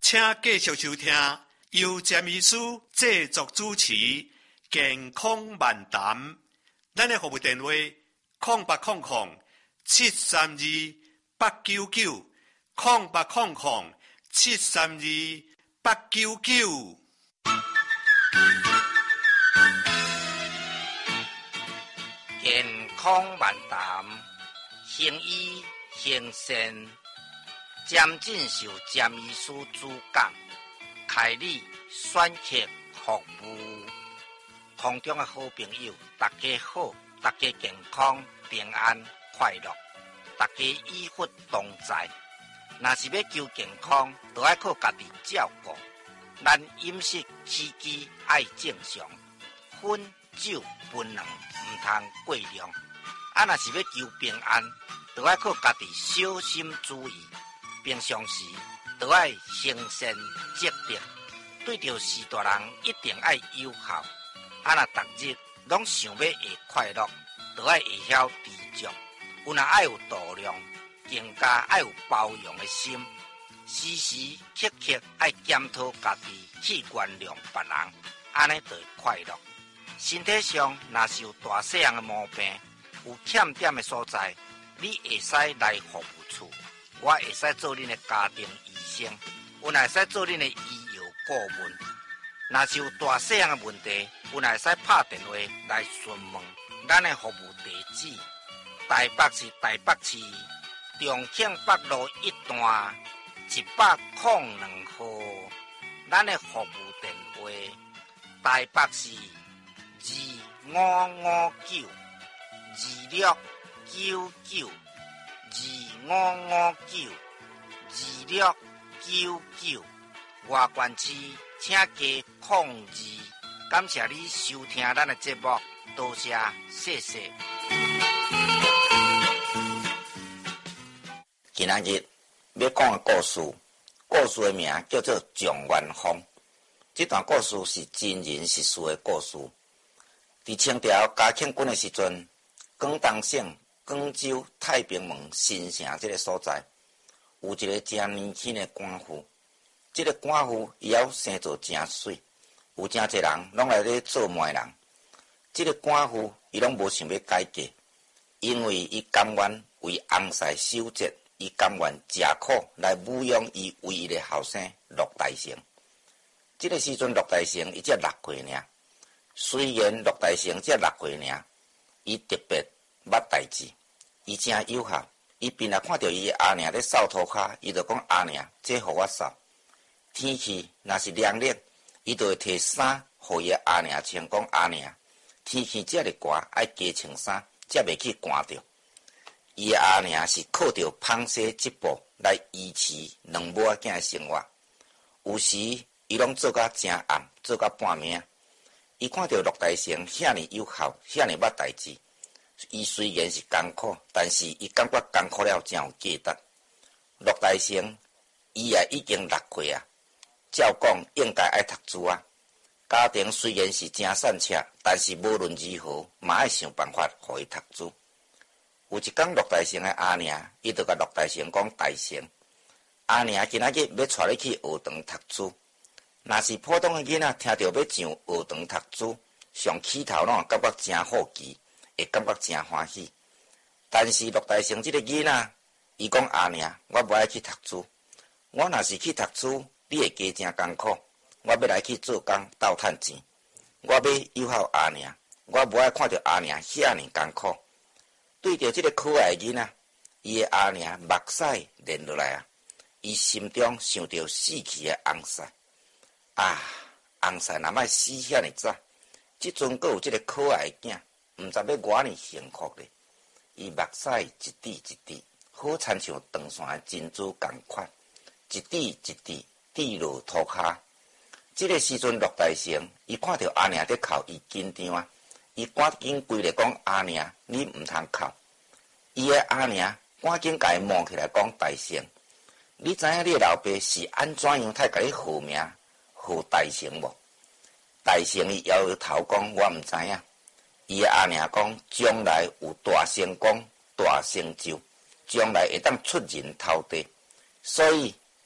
请继续收听由詹医师制作主持健康漫谈。咱的服务电话0800-732-899，0800-732-899。 健康漫谈，行医行善，詹进修詹医师主讲，开立选择服务。空中的好朋友，大家好，大家健康平安快乐，大家医福同在。若是要求健康，就要靠家己照顾。咱饮食起居爱正常，薰酒槟榔唔通过量。若是要求平安，就要靠家己小心注意。平常时就要行善积德，对着士大人一定要友好。若逐日拢想要会快乐，就要会晓知足。有若爱有度量，更加爱有包容的心。时时刻刻爱检讨家己，去原谅别人，安尼就会快乐。身体上若是有大细样的毛病，有欠点的所在，你会使来服务处，我会使做恁的家庭医生，有若会使做恁的医药顾问。若是有大细样的问题，有若会使拍电话来询问。咱的服务地址：台北市台北市重庆北路1段102号。咱的服务电话：台北市255925992559外县市请加02。感谢你收听咱的节目，多谢，谢谢。今仔日要讲的故事，故事的名叫做《状元风》。这段故事是真人实事的故事。在清朝嘉庆君的时阵，广东省广州太平门新城这个所在，有一个真年轻的官夫。这个官夫伊要生做真水，有真侪人拢来咧做媒人。这个官夫伊拢无想要改嫁，因为伊甘愿为翁婿守节，伊甘愿吃苦来抚养伊唯一的后生陆大成。这个时阵陆大成伊才6岁尔，虽然陆大成才6岁尔，伊特别捌代志，伊真友好。伊平常看到伊阿娘咧扫涂骹，伊就讲阿娘，这互我扫。天气若是凉冷，伊就会摕衫互伊阿娘穿，讲阿娘，天气这么寒，爱加穿衫，才袂去寒着。伊阿娘是靠着纺纱织布来维持两母仔囝的生活，有时伊拢做甲真暗，做甲半暝。伊看到陆大成遐尼友好，遐尼捌代志，伊虽然是艰苦，但是伊感觉艰苦了真有价值。陆大成伊也已经6岁啊，照讲应该爱读书啊。家庭虽然是真善车，但是无论如何，嘛爱想办法互伊读书。有一天，陆大成的阿娘，伊就甲陆大成讲：大成，阿娘今仔日要带你去学堂读书。若是普通的囡仔，听到要上学堂读书，上起头拢感觉真好奇，会感觉真欢喜。但是陆大成这个囡仔，伊讲阿娘，我不爱去读书。我若是去读书，你会加真艰苦。我要来去做工斗趁钱。我要友好阿娘，我不爱看到阿娘遐尼艰苦。对着这个可爱的囡仔，伊的阿娘目屎连落来啊！伊心中想着死去的翁婿啊！翁婿若莫死遐尼早，即阵阁有这个可爱的囝，毋知要偌尼幸福咧。伊目屎一滴一滴，好亲像长线的珍珠共款，一滴一滴滴落涂骹。这个时阵，陆大成伊看到阿娘在哭，伊紧张啊！伊赶紧跪来讲：阿娘，你毋通哭。伊的阿娘赶紧甲伊摸起来讲：大成，你知影你的老爸是安怎样才甲你号名号大成无？大成伊摇摇头讲：我毋知影。伊的阿娘讲：将来有大成功、大成就，将来会当出人头地。所以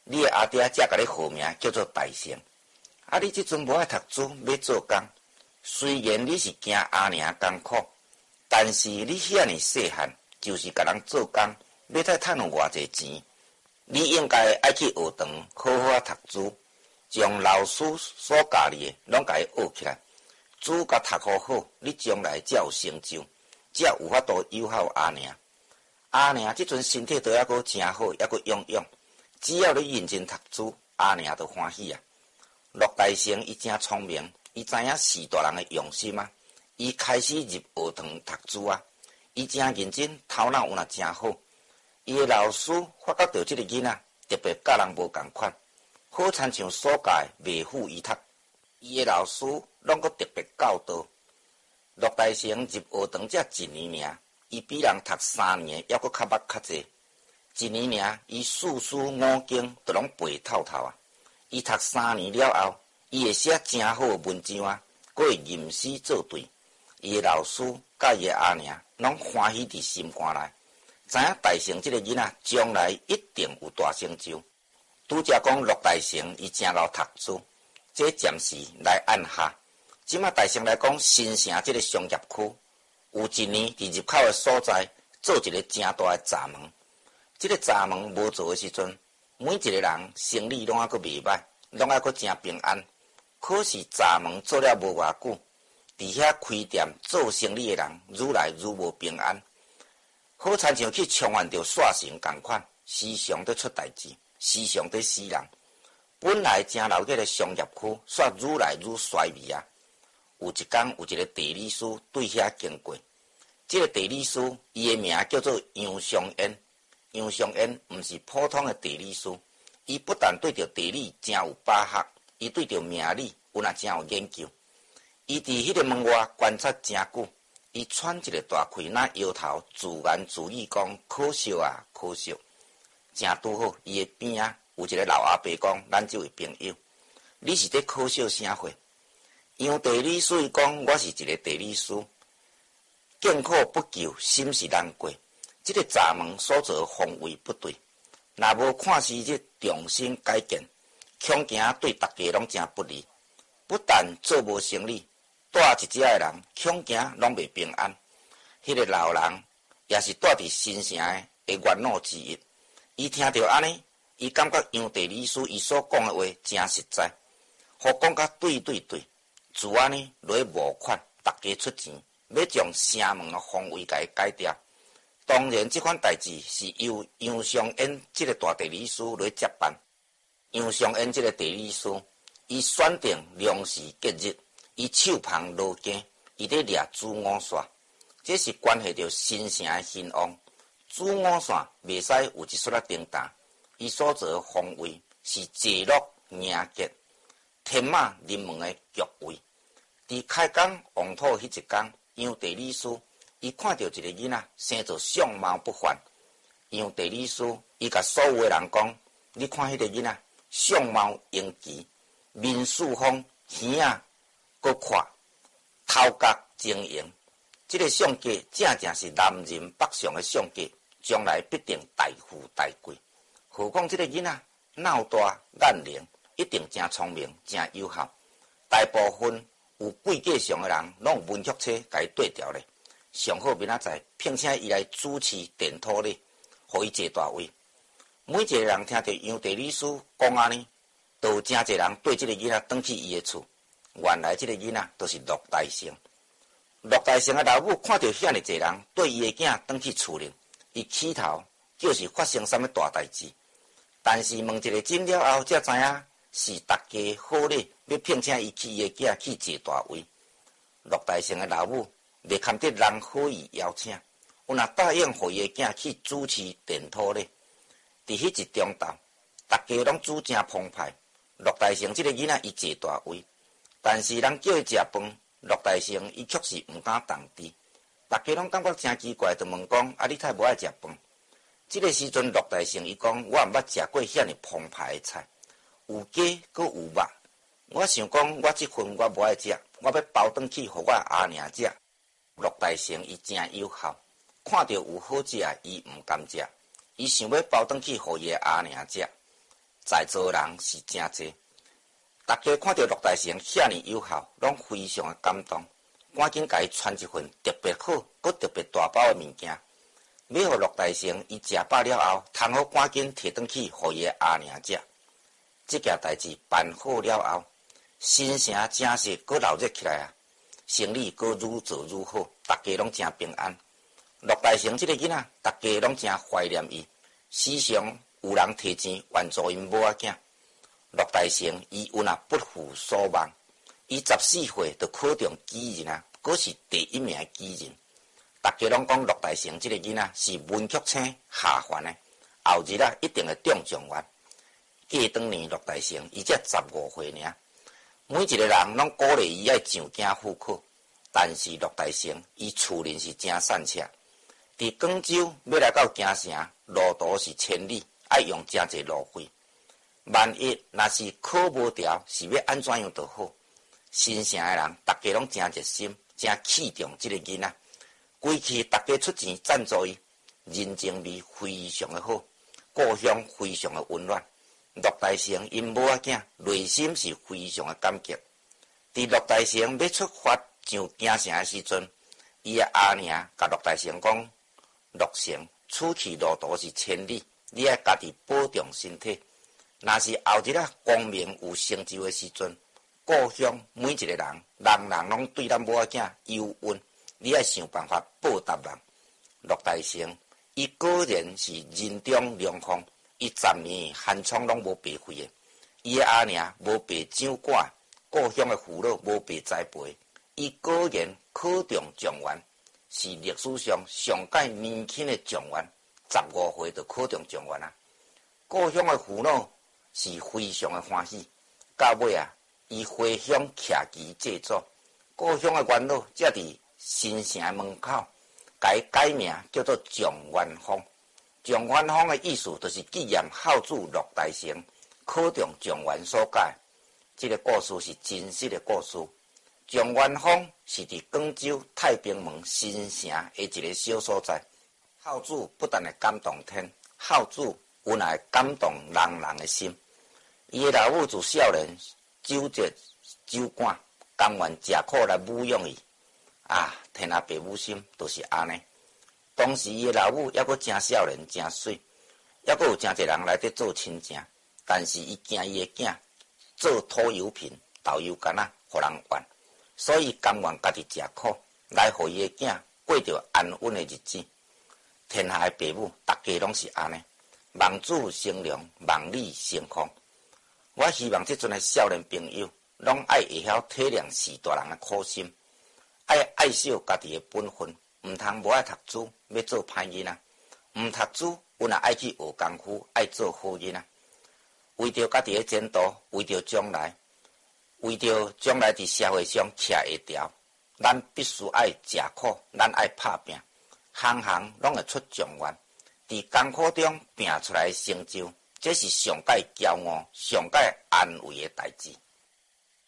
你的阿爹才甲你号名叫做大成。啊，你即阵无爱读书，要做工。虽然你是惊阿娘艰苦，但是你遐尼细汉，就是甲人做工，要再趁有偌济钱。你应该爱去学堂，好好啊读书，将老师所教你的拢甲伊学起来。书甲读好好，你将来才有成就，才有法度友好阿娘。阿娘即阵身体都还阁真好，还阁勇勇。只要你认真读书，阿娘就欢喜啊。陆大成伊真聪明，伊知影士大人的用心啊。伊开始入学堂读书啊，伊真认真，头脑有若真好。伊的老师发觉到即个囡仔特别甲人无共款，好亲像所教的未赴伊读。伊的老师拢阁特别教导。陆大成入学堂才1年尔，伊比人读3年还阁较捌较济。1年尔，伊四书五经都拢背透透啊。伊读3年了后，伊会写真好的文章啊，阁会吟诗作对。伊的老师甲伊的阿娘拢欢喜伫心肝内，知影大成即个囡仔将来一定有大成就。拄则讲陆大成伊真够读书，这暂时来按下。即马大成来讲新城即个商业区，有一年伫入口的所在做一个真大的闸门。即个闸门无做的时阵，每一个人生理拢还阁袂歹，拢还阁真平安。可是闸门做了无偌久，伫遐开店做生意的人愈来愈无平安，好亲像去冲完着煞神共款，时常在出代志，时常在死人。本来真老个的商业区，煞愈来愈衰微啊。有一天，有一个地理师对遐经过，这个地理师伊的名叫做杨尚恩。杨尚恩毋是普通的地理师，伊不但对着地理真有把握，伊对着命理有若真有研究。伊伫迄个门外观察真久，伊喘一个大气，那摇头自言自语讲：可惜啊，可惜。正拄好，伊的边啊有一个老阿伯讲：咱这位朋友，你是在可惜啥货？杨地理师伊讲：我是一个地理师，见苦不救，心是难过。这个闸门所做方位不对，若无看时日重新改建，恐惊对大家拢真不利。不但做无生意，住一只的人恐惊拢袂平安。迄个老人也是住伫新城的元老之一。伊听到安尼，伊感觉杨地理师伊所讲的话真实在，互讲甲对，自安尼落募款，大家出钱，要将城门的方位甲伊改掉。当然，这款代志是由杨尚恩这个大地理师来接办。杨尚恩这个地理师，伊选定良时吉日，伊手旁罗镜，伊在掠子午线，这是关系到新城的兴旺。子午线袂使有一撮啊叮当，伊所做的方位是坐落迎吉，天马临门的局位。伫开工王土迄一天，杨地理师伊看到一个囡仔生做相貌不凡。杨地理师伊甲所有的人讲：你看迄个囡仔相貌英奇，面似风，耳仔阁宽，头角晶莹。这个相格正正是南人北上的相格，将来必定大富大贵。何况这个囡仔脑大眼灵，一定真聪明，真友好。大部分有贵价上的人，拢有文学册甲伊对调咧。上好明仔载，聘请伊来主持电土礼，互伊坐大位。每一个人听到杨地理师讲安尼，都有真侪人对这个囡仔转去伊的厝。原来这个囡仔就是陆大成。陆大成的老母看到遐尼侪人对伊的囝转去厝里，伊起头就是发生什么大代志。但是问一个诊了后，才知影是大家好咧，要聘请伊去伊的囝去坐大位。陆大成的老母袂堪得人好意邀请，有若答应互伊的囝去主持电土咧。伫迄一中昼，大家拢煮真澎湃。陆大成这个囡仔伊坐大位，但是人叫伊食饭，陆大成伊却是毋敢动猪。大家拢感觉真奇怪，就问讲：啊，你太无爱食饭？这个时阵，陆大成伊讲：我毋捌食过遐尼澎湃的菜，有鸡阁有肉。我想讲，我即份我无爱食，我要包转去互我阿娘食。陆大成伊真友好，看到有好食，伊毋甘食，伊想要包转去互伊的阿娘食。 在座人是真侪。大家看到陆大成遐尼有效，拢非常的感动，赶紧甲伊传一份特别好、佮特别大包的物件，要互陆大成伊食饱了后，通好赶紧摕转去，互伊的阿娘食。这件代志办好了后，新城真是佮闹热起来啊！生意佮愈做愈好，大家拢真平安。陆大成这个囡仔，大家拢真怀念伊，时常有人提钱援助因某仔囝。陆大成伊有那不负所望，伊14岁就考中举人啊，佫是第1名举人。大家拢讲陆大成这个囡仔是文曲星下凡的，后日啊一定会中状元。过当年陆大成伊才15岁尔，每一个人拢鼓励伊爱上京赴考，但是陆大成伊处人是真善巧，伫广州要来到京城，路途是千里，爱用真侪路费。万一若是考无调，是要安怎样就好？新城的人，大家拢真热心，真器重这个囡仔，规气大家出钱赞助伊，人情味非常的好，故乡非常的温暖。陆大成因某仔囝内心是非常的感激。伫陆大成要出发上京城的时阵，伊的阿娘甲陆大成讲：陆成，出去路途是千里，你爱家己保重身体。若是后日啊光明有成就的时阵，故乡每一个人，人人拢对咱某仔囝有恩，你爱想办法报答人。陆大成，伊个人是人中良方。伊10年寒窗拢无白费的，伊的阿娘无白掌管，故乡的父老无白栽培，伊果然考中状元，是历史上上届年轻的状元，15岁就考中状元啊！故乡的父老是非常的欢喜，到尾啊，伊回乡徛旗祭祖，故乡的元老才伫新城的门口，改名叫做状元坊。状元坊的意思就是纪念孝子陆大成考中状元所改。这个故事是真实的故事。状元坊是伫广州太平门新城的一个小所在。孝子不但会感动天，孝子有也会感动人人的心。伊的老母自少年酒节酒馆，甘愿吃苦来抚养伊。啊，天下父母心就是安尼。当时伊的老母还阁真少年真水，还阁有真侪人来得做亲情，但是伊惊伊的囝做土油品、豆油干仔，互人怨，所以甘愿家己吃苦，来互伊的囝过着安稳的日子。天下的父母，大家拢是安尼，望子成龙，望女成空。我希望这阵的少年朋友，拢爱会晓体谅士大人的苦心，爱惜家己的本分。毋通无爱读书，要做歹囡仔；毋读书，有也爱去学功夫，爱做好囡仔。为着家己的前途，为着将来，为着将来伫社会上徛会牢，咱必须爱吃苦，咱爱拍拼，行行拢会出状元。伫艰苦中拼出来的成就，这是上界骄傲、上界安慰的代志。